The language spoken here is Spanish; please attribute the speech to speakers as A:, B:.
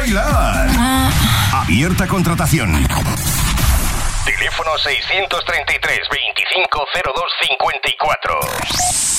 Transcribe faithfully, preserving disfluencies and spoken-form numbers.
A: bailar. Abierta contratación. Teléfono seiscientos treinta y tres, veinticinco, cero dos cincuenta y cuatro.